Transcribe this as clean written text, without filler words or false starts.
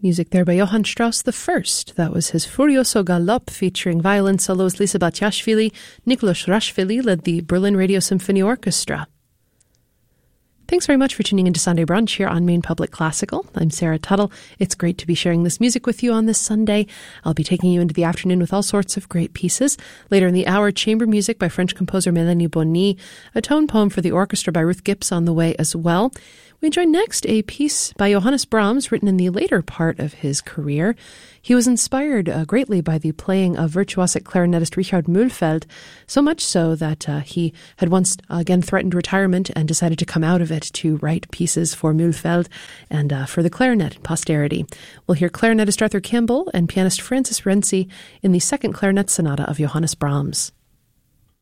Music there by Johann Strauss the First. That was his Furioso Galop featuring violin solos. Lisa Batiashvili, Nicholas Rashvili led the Berlin Radio Symphony Orchestra. Thanks very much for tuning into Sunday Brunch here on Maine Public Classical. I'm Sarah Tuttle. It's great to be sharing this music with you on this Sunday. I'll be taking you into the afternoon with all sorts of great pieces. Later in the hour, chamber music by French composer Mélanie Bonny, a tone poem for the orchestra by Ruth Gibbs on the way as well. We enjoy next a piece by Johannes Brahms written in the later part of his career. He was inspired greatly by the playing of virtuosic clarinetist Richard Mühlfeld, so much so that he had once again threatened retirement and decided to come out of it to write pieces for Mühlfeld and for the clarinet posterity. We'll hear clarinetist Arthur Campbell and pianist Francis Renzi in the second clarinet sonata of Johannes Brahms.